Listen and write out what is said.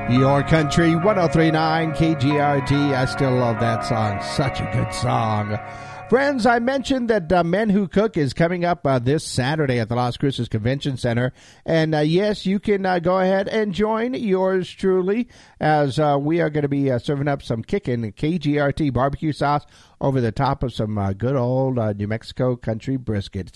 Your Country 1039 KGRT. I still love that song. Such a good song. Friends, I mentioned that Men Who Cook is coming up this Saturday at the Las Cruces Convention Center. And yes, you can go ahead and join yours truly as we are going to be serving up some kickin' KGRT barbecue sauce over the top of some good old New Mexico country brisket.